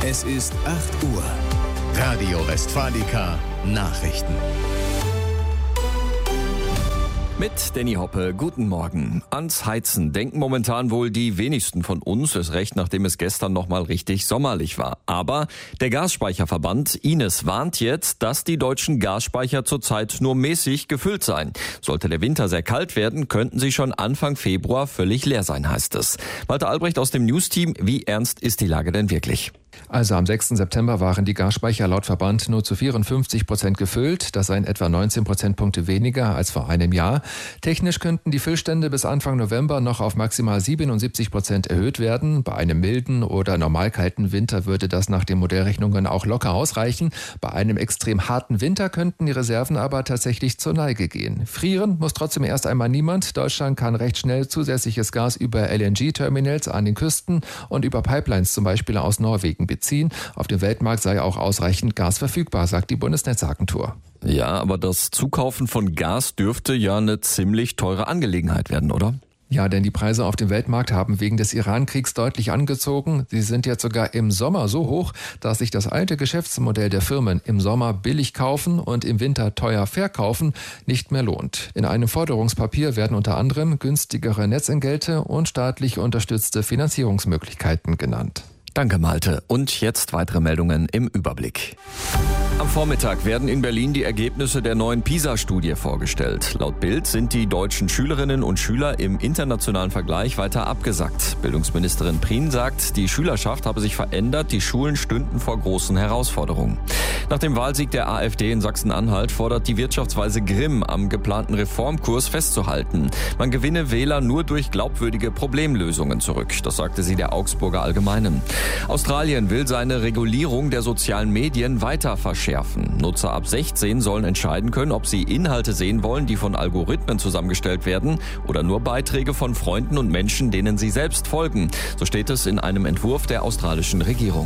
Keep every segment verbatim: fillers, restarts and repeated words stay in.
Es ist acht Uhr. Radio Westfalica Nachrichten. Mit Danny Hoppe, guten Morgen. Ans Heizen denken momentan wohl die wenigsten von uns, erst recht, nachdem es gestern noch mal richtig sommerlich war. Aber der Gasspeicherverband Ines warnt jetzt, dass die deutschen Gasspeicher zurzeit nur mäßig gefüllt seien. Sollte der Winter sehr kalt werden, könnten sie schon Anfang Februar völlig leer sein, heißt es. Walter Albrecht aus dem News-Team, wie ernst ist die Lage denn wirklich? Also am sechsten September waren die Gasspeicher laut Verband nur zu vierundfünfzig Prozent gefüllt. Das seien etwa neunzehn Prozentpunkte weniger als vor einem Jahr. Technisch könnten die Füllstände bis Anfang November noch auf maximal siebenundsiebzig Prozent erhöht werden. Bei einem milden oder normal kalten Winter würde das nach den Modellrechnungen auch locker ausreichen. Bei einem extrem harten Winter könnten die Reserven aber tatsächlich zur Neige gehen. Frieren muss trotzdem erst einmal niemand. Deutschland kann recht schnell zusätzliches Gas über L N G-Terminals an den Küsten und über Pipelines zum Beispiel aus Norwegen beziehen. Auf dem Weltmarkt sei auch ausreichend Gas verfügbar, sagt die Bundesnetzagentur. Ja, aber das Zukaufen von Gas dürfte ja eine ziemlich teure Angelegenheit werden, oder? Ja, denn die Preise auf dem Weltmarkt haben wegen des Iran-Kriegs deutlich angezogen. Sie sind jetzt sogar im Sommer so hoch, dass sich das alte Geschäftsmodell der Firmen im Sommer billig kaufen und im Winter teuer verkaufen nicht mehr lohnt. In einem Forderungspapier werden unter anderem günstigere Netzentgelte und staatlich unterstützte Finanzierungsmöglichkeiten genannt. Danke, Malte. Und jetzt weitere Meldungen im Überblick. Am Vormittag werden in Berlin die Ergebnisse der neuen PISA-Studie vorgestellt. Laut Bild sind die deutschen Schülerinnen und Schüler im internationalen Vergleich weiter abgesackt. Bildungsministerin Prien sagt, die Schülerschaft habe sich verändert, die Schulen stünden vor großen Herausforderungen. Nach dem Wahlsieg der AfD in Sachsen-Anhalt fordert die Wirtschaftsweise Grimm, am geplanten Reformkurs festzuhalten. Man gewinne Wähler nur durch glaubwürdige Problemlösungen zurück. Das sagte sie der Augsburger Allgemeinen. Australien will seine Regulierung der sozialen Medien weiter verschärfen. Nutzer ab sechzehn sollen entscheiden können, ob sie Inhalte sehen wollen, die von Algorithmen zusammengestellt werden oder nur Beiträge von Freunden und Menschen, denen sie selbst folgen. So steht es in einem Entwurf der australischen Regierung.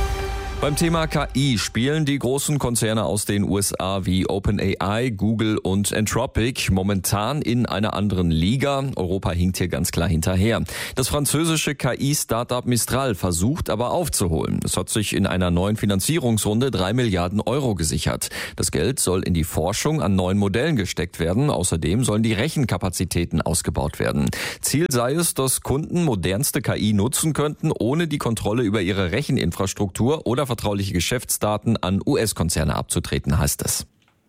Beim Thema K I spielen die großen Konzerne aus den U S A wie OpenAI, Google und Anthropic momentan in einer anderen Liga. Europa hinkt hier ganz klar hinterher. Das französische K I-Startup Mistral versucht aber aufzuholen. Es hat sich in einer neuen Finanzierungsrunde drei Milliarden Euro gesichert. Das Geld soll in die Forschung an neuen Modellen gesteckt werden. Außerdem sollen die Rechenkapazitäten ausgebaut werden. Ziel sei es, dass Kunden modernste K I nutzen könnten, ohne die Kontrolle über ihre Recheninfrastruktur oder vertrauliche Geschäftsdaten an U S-Konzerne abzutreten, heißt es.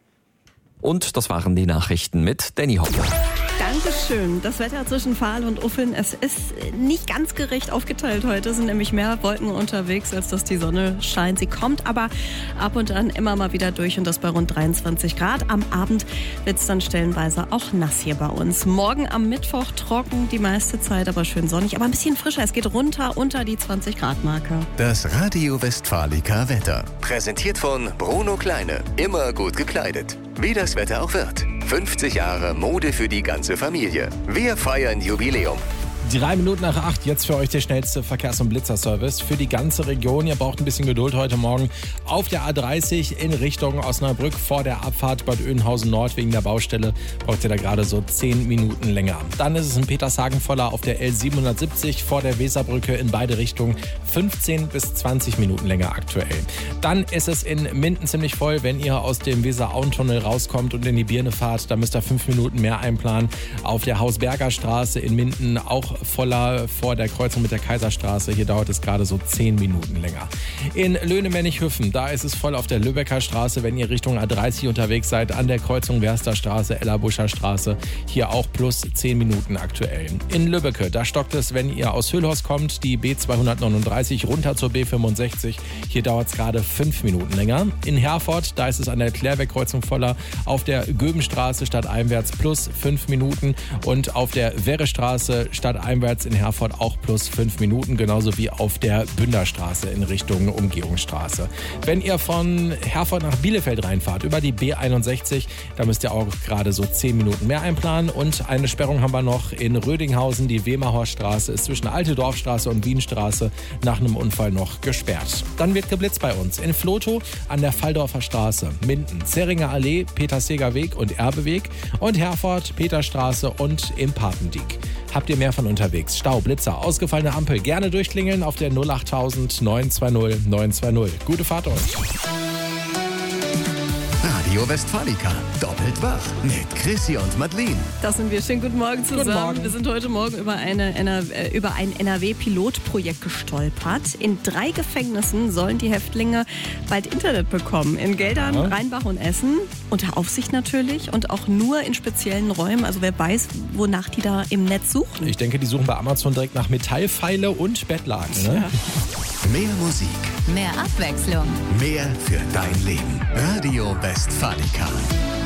Und das waren die Nachrichten mit Danny Hoppe. Dankeschön. Das Wetter zwischen Fahl und Uffeln, es ist nicht ganz gerecht aufgeteilt heute. Es sind nämlich mehr Wolken unterwegs, als dass die Sonne scheint. Sie kommt aber ab und an immer mal wieder durch und das bei rund dreiundzwanzig Grad. Am Abend wird es dann stellenweise auch nass hier bei uns. Morgen am Mittwoch trocken, die meiste Zeit aber schön sonnig, aber ein bisschen frischer. Es geht runter unter die zwanzig Grad Marke. Das Radio Westfalica Wetter. Präsentiert von Bruno Kleine. Immer gut gekleidet. Wie das Wetter auch wird. fünfzig Jahre Mode für die ganze Familie. Wir feiern Jubiläum. Drei Minuten nach acht, jetzt für euch der schnellste Verkehrs- und Blitzerservice für die ganze Region. Ihr braucht ein bisschen Geduld heute Morgen auf der A dreißig in Richtung Osnabrück vor der Abfahrt Bad Oeynhausen Nord wegen der Baustelle. Braucht ihr da gerade so zehn Minuten länger. Dann ist es in Petershagen voller auf der L siebenhundertsiebzig vor der Weserbrücke in beide Richtungen. fünfzehn bis zwanzig Minuten länger aktuell. Dann ist es in Minden ziemlich voll, wenn ihr aus dem Weser-Auen-Tunnel rauskommt und in die Birne fahrt. Da müsst ihr fünf Minuten mehr einplanen. Auf der Hausberger Straße in Minden auch voller vor der Kreuzung mit der Kaiserstraße. Hier dauert es gerade so zehn Minuten länger. In Löhne-Mennich-Hüffen, da ist es voll auf der Lübecker Straße, wenn ihr Richtung A dreißig unterwegs seid, an der Kreuzung Werster Straße, Ellerbuscher Straße. Hier auch plus zehn Minuten aktuell. In Lübbecke, da stockt es, wenn ihr aus Hüllhorst kommt, die B zweihundertneununddreißig runter zur B fünfundsechzig. Hier dauert es gerade fünf Minuten länger. In Herford, da ist es an der Klärweg-Kreuzung voller. Auf der Göbenstraße stadteinwärts plus fünf Minuten und auf der Werrestraße stadteinwärts in Herford auch plus fünf Minuten, genauso wie auf der Bünderstraße in Richtung Umgehungsstraße. Wenn ihr von Herford nach Bielefeld reinfahrt, über die B einundsechzig, da müsst ihr auch gerade so zehn Minuten mehr einplanen. Und eine Sperrung haben wir noch in Rödinghausen, die Wemerhorststraße ist zwischen Alte Dorfstraße und Wienstraße nach einem Unfall noch gesperrt. Dann wird geblitzt bei uns in Vlotho an der Falldorfer Straße, Minden, Zeringer Allee, Peterseger Weg und Erbeweg und Herford, Peterstraße und im Papendieck. habt ihr mehr von unterwegs? Stau, Blitzer, ausgefallene Ampel, gerne durchklingeln auf der null achttausend neun zwei null neun zwei null. Gute Fahrt euch. Radio Westfalica, doppelt wach mit Chrissy und Madeline. Das sind wir. Schönen guten Morgen zusammen. Guten Morgen. Wir sind heute Morgen über, eine, eine, über ein N R W-Pilotprojekt gestolpert. In drei Gefängnissen sollen die Häftlinge bald Internet bekommen. In Geldern, ja. Rheinbach und Essen. Unter Aufsicht natürlich und auch nur in speziellen Räumen. Also wer weiß, wonach die da im Netz suchen. Ich denke, die suchen bei Amazon direkt nach Metallpfeile und Bettlaken. Ne? Ja. Mehr Musik. Mehr Abwechslung. Mehr für dein Leben. Radio Westfalica.